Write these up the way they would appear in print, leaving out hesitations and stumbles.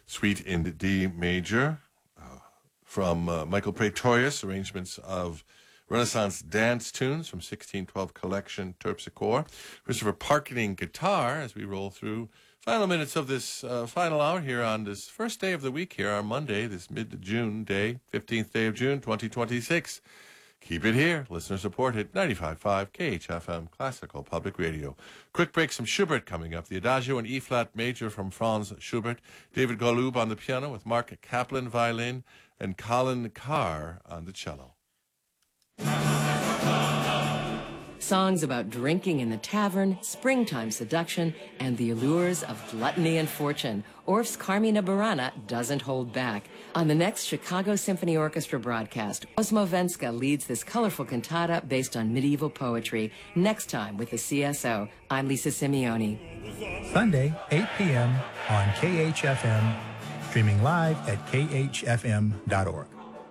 Suite in D major from Michael Praetorius, arrangements of Renaissance dance tunes from 1612 collection Terpsichore. Christopher Parkening guitar as we roll through final minutes of this final hour here on this first day of the week here on Monday, this mid-June day, 15th day of June, 2026. Keep it here. Listener supported. 95.5 KHFM Classical Public Radio. Quick break, some Schubert coming up. The Adagio in E-flat major from Franz Schubert. David Golub on the piano with Mark Kaplan violin and Colin Carr on the cello. Songs about drinking in the tavern, springtime seduction, and the allures of gluttony and fortune. Orff's Carmina Burana doesn't hold back. On the next Chicago Symphony Orchestra broadcast, Osmo Venska leads this colorful cantata based on medieval poetry. Next time with the CSO, I'm Lisa Simeone. Sunday, 8 p.m. on KHFM, streaming live at khfm.org.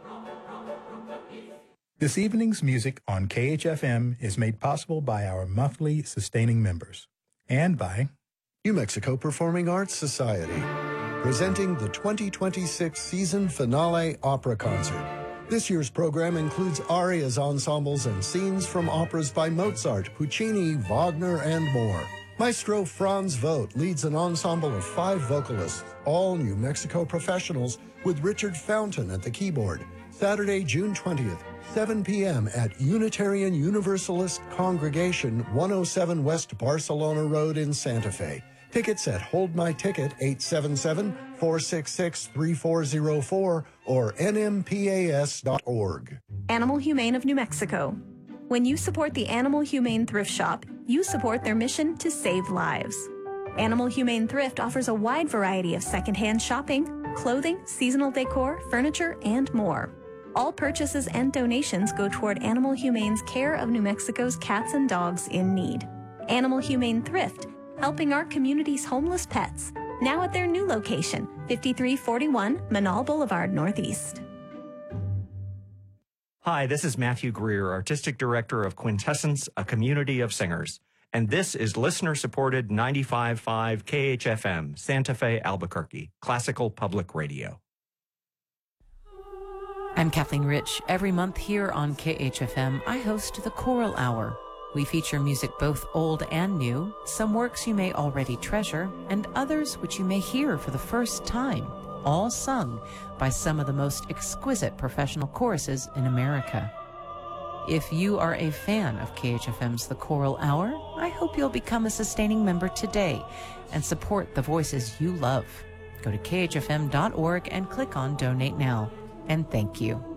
This evening's music on KHFM is made possible by our monthly sustaining members and by New Mexico Performing Arts Society, presenting the 2026 season finale opera concert. This year's program includes arias, ensembles, and scenes from operas by Mozart, Puccini, Wagner, and more. Maestro Franz Vogt leads an ensemble of 5 vocalists, all New Mexico professionals, with Richard Fountain at the keyboard. Saturday, June 20th, 7 p.m. at Unitarian Universalist Congregation, 107 West Barcelona Road in Santa Fe. Tickets at Hold My Ticket, 877-466-3404 or nmpas.org. Animal Humane of New Mexico. When you support the Animal Humane Thrift Shop, you support their mission to save lives. Animal Humane Thrift offers a wide variety of secondhand shopping, clothing, seasonal decor, furniture, and more. All purchases and donations go toward Animal Humane's care of New Mexico's cats and dogs in need. Animal Humane Thrift, helping our community's homeless pets. Now at their new location, 5341 Manal Boulevard Northeast. Hi, this is Matthew Greer, Artistic Director of Quintessence, a community of singers. And this is listener-supported 95.5 KHFM, Santa Fe, Albuquerque, Classical Public Radio. I'm Kathleen Rich. Every month here on KHFM, I host the Choral Hour. We feature music both old and new, some works you may already treasure, and others which you may hear for the first time, all sung by some of the most exquisite professional choruses in America. If you are a fan of KHFM's The Choral Hour, I hope you'll become a sustaining member today and support the voices you love. Go to khfm.org and click on Donate Now. And thank you.